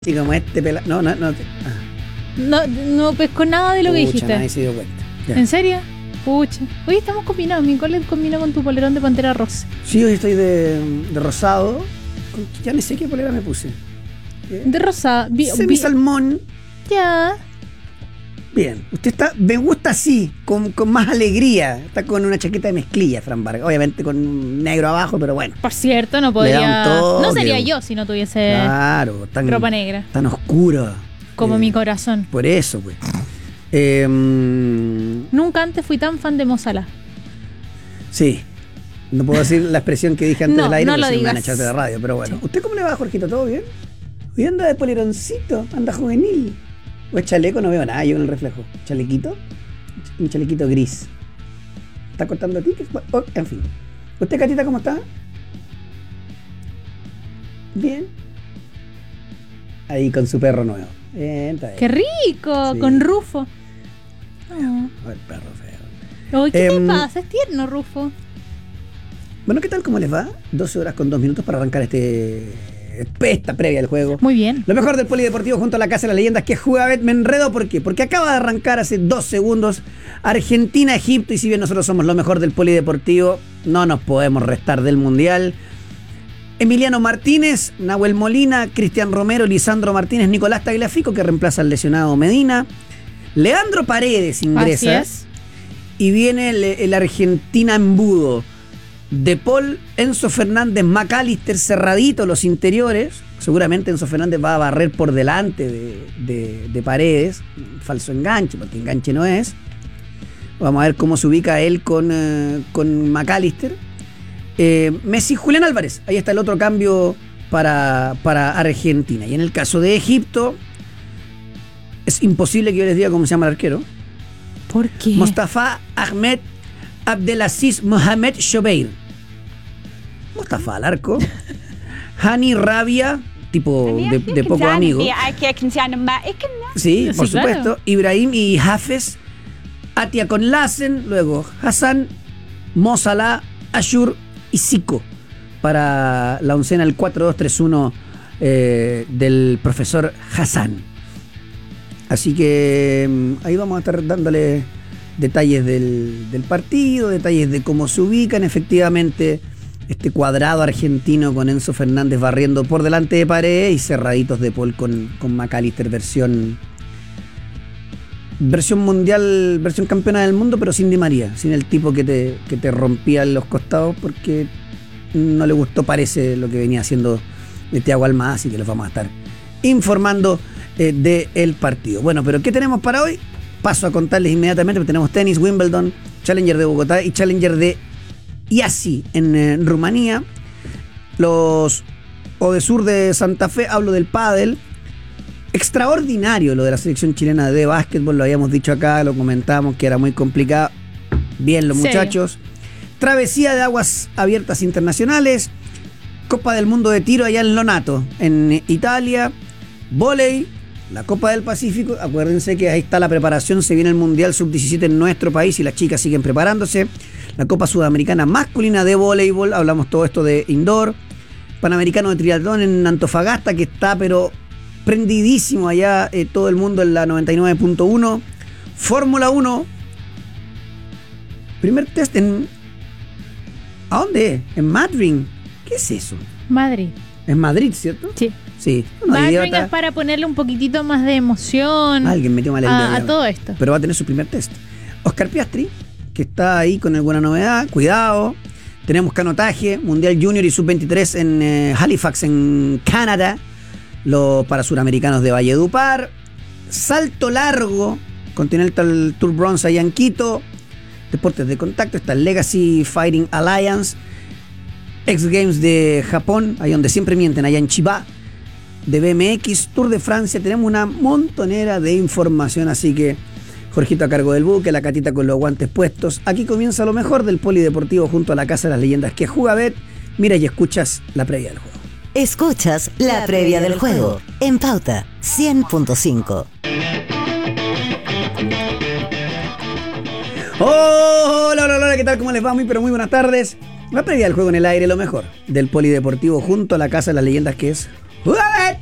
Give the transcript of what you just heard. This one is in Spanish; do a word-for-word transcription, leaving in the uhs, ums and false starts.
Sí, como este pela... No, no, no. Ah. No, no pesco nada de lo Pucha, que dijiste. Nadie se dio cuenta. Ya. ¿En serio? Pucha. Hoy estamos combinados. Mi cole combina con tu polerón de Pantera Rosa. Sí, hoy estoy de, de rosado. Con- Ya ni sé qué polera me puse. ¿Eh? De rosa. Vi, Semi vi- salmón. ya. Bien. Usted está, me gusta así, con, con más alegría. Está con una chaqueta de mezclilla, Fran Vargas. Obviamente con un negro abajo, pero bueno. Por cierto, no Le podría. da un toque. No sería yo si no tuviese Claro, tan, ropa negra. tan oscura. Como Eh, mi corazón. Por eso, pues. Eh, mm, Nunca antes fui tan fan de Mozala. sí. No puedo decir la expresión que dije antes No, del aire no porque lo se me van a digas. echar de la radio, pero bueno. Sí. ¿Usted cómo le va, Jorgito? ¿Todo bien? Hoy anda de poleroncito, anda juvenil. ¿O es chaleco? No veo nada yo en el reflejo. ¿Chalequito? Un chalequito gris. ¿Está cortando a ti? Oh, en fin. ¿Usted, Catita, cómo está? Bien. Ahí con su perro nuevo. Bien, está bien. ¡Qué rico! Sí. Con Rufo. Oh. Oh, el perro feo. Ay, ¿qué Em, te pasa? Es tierno, Rufo. Bueno, ¿qué tal? ¿Cómo les va? doce horas con dos minutos para arrancar este esta previa del juego. Muy bien. Lo mejor del polideportivo junto a la Casa de las Leyendas que juega Bet. Me enredo, ¿por qué? Porque acaba de arrancar hace dos segundos Argentina-Egipto y si bien nosotros somos lo mejor del polideportivo, no nos podemos restar del Mundial. Emiliano Martínez, Nahuel Molina, Cristian Romero, Lisandro Martínez, Nicolás Tagliafico que reemplaza al lesionado Medina. Leandro Paredes ingresa. Así es. Y viene el, el Argentina embudo. De Paul, Enzo Fernández, McAllister, cerradito los interiores. Seguramente Enzo Fernández va a barrer por delante de, de, de Paredes. Falso enganche, porque enganche no es. Vamos a ver cómo se ubica él con, eh, con McAllister. Eh, Messi, Julián Álvarez. Ahí está el otro cambio para, para Argentina. Y en el caso de Egipto, es imposible que yo les diga cómo se llama el arquero. ¿Por qué? Mostafa Ahmed Abdelaziz Mohamed Shobeir. Mostafa al arco. Hani Rabia, tipo de, de poco amigo. Sí, por Sí, claro. supuesto. Ibrahim y Hafez. Atia con Lassen. Luego Hassan, Mo Salah, Ashur y Zico. Para la oncena, el cuatro dos tres uno eh, del profesor Hassan. Así que mm, ahí vamos a estar dándole detalles del, del partido, detalles de cómo se ubican efectivamente este cuadrado argentino con Enzo Fernández barriendo por delante de Paredes y cerraditos de Paul con, con McAllister versión versión mundial, versión campeona del mundo, pero sin Di María, sin el tipo que te, que te rompía los costados porque no le gustó, parece, lo que venía haciendo de Thiago Almada, así que los vamos a estar informando eh, del partido. Bueno, pero ¿qué tenemos para hoy? Paso a contarles inmediatamente, porque tenemos tenis, Wimbledon, Challenger de Bogotá y Challenger de Iasi en eh, Rumanía. Los Odesur de Santa Fe, hablo del pádel. Extraordinario lo de la selección chilena de básquetbol, lo habíamos dicho acá, lo comentamos que era muy complicado. Bien los ¿Serio? muchachos. Travesía de aguas abiertas internacionales. Copa del Mundo de tiro allá en Lonato, en Italia. Vóley. La Copa del Pacífico, acuérdense que ahí está la preparación, se viene el Mundial sub diecisiete en nuestro país y las chicas siguen preparándose. La Copa Sudamericana Masculina de Voleibol, hablamos todo esto de indoor. Panamericano de Triatlón en Antofagasta, que está pero prendidísimo allá eh, todo el mundo en la noventa y nueve punto uno. Fórmula uno. Primer test en... ¿A dónde? En Madrid. ¿Qué es eso? Madrid. En Madrid, ¿cierto? Sí. Sí. Unos Madrid idiotas. es para ponerle un poquitito más de emoción Alguien metió mal el dedo. a, a ya. todo esto. Pero va a tener su primer test. Oscar Piastri, que está ahí con alguna novedad, cuidado. Tenemos canotaje, Mundial Junior y sub veintitrés en eh, Halifax, en Canadá. Lo para suramericanos de Valledupar. Salto largo, Continental Tour Bronze allá en Quito. Deportes de contacto, está el Legacy Fighting Alliance. X Games de Japón, ahí donde siempre mienten, allá en Chiba. De B M X, Tour de Francia, tenemos una montonera de información, así que Jorgito a cargo del buque, la Catita con los guantes puestos. Aquí comienza lo mejor del polideportivo junto a la Casa de las Leyendas que juega Bet. Mira y escuchas la previa del juego. Escuchas la previa del juego en Pauta cien punto cinco. Hola, hola, hola, ¿qué tal? ¿Cómo les va? Muy, pero muy buenas tardes. La previa del juego en el aire, lo mejor del polideportivo junto a la Casa de las Leyendas que es juega Bet.